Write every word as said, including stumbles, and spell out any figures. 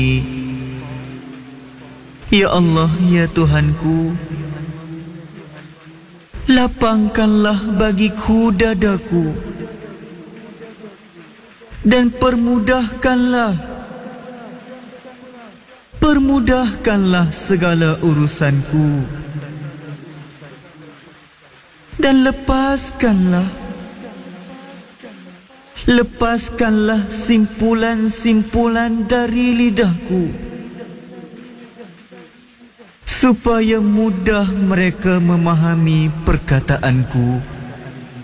Ya Allah, ya Tuhanku, lapangkanlah bagiku dadaku dan permudahkanlah permudahkanlah segala urusanku dan lepaskanlah lepaskanlah simpulan-simpulan dari lidahku supaya mudah mereka memahami perkataanku